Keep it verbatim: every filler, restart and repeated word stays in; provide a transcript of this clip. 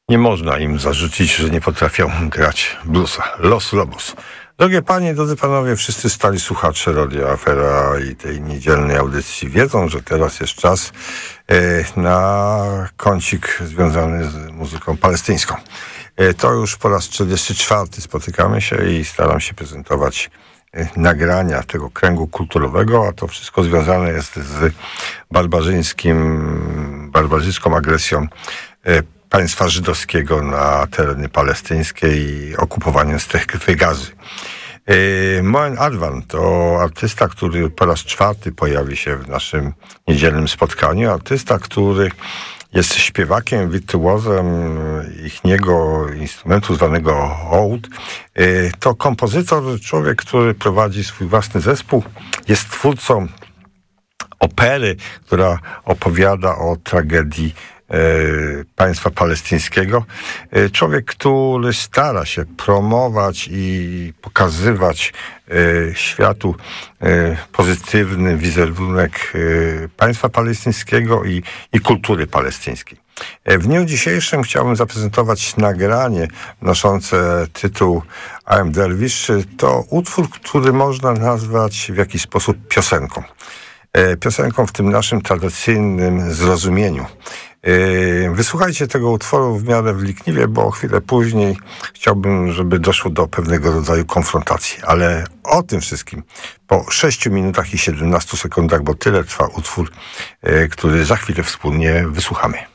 Nie można im zarzucić, że nie potrafią grać bluesa. Los Lobos. Drogie panie, drodzy panowie, wszyscy stali słuchacze Radia Afera i tej niedzielnej audycji wiedzą, że teraz jest czas e, na kącik związany z muzyką palestyńską. E, to już po raz czterdziesty czwarty spotykamy się i staram się prezentować e, nagrania tego kręgu kulturowego, a to wszystko związane jest z barbarzyńskim, barbarzyńską agresją e, państwa żydowskiego na tereny palestyńskie i okupowaniem strefy Gazy. Moen Adwan to artysta, który po raz czwarty pojawi się w naszym niedzielnym spotkaniu. Artysta, który jest śpiewakiem, wirtuozem ichniego instrumentu zwanego oud. To kompozytor, człowiek, który prowadzi swój własny zespół, jest twórcą opery, która opowiada o tragedii państwa palestyńskiego. Człowiek, który stara się promować i pokazywać światu pozytywny wizerunek państwa palestyńskiego i, i kultury palestyńskiej. W dniu dzisiejszym chciałbym zaprezentować nagranie noszące tytuł I Am Derwish. To utwór, który można nazwać w jakiś sposób piosenką. Piosenką w tym naszym tradycyjnym zrozumieniu. Wysłuchajcie tego utworu w miarę wnikliwie, bo chwilę później chciałbym, żeby doszło do pewnego rodzaju konfrontacji. Ale o tym wszystkim po sześciu minutach i siedemnastu sekundach, bo tyle trwa utwór, który za chwilę wspólnie wysłuchamy.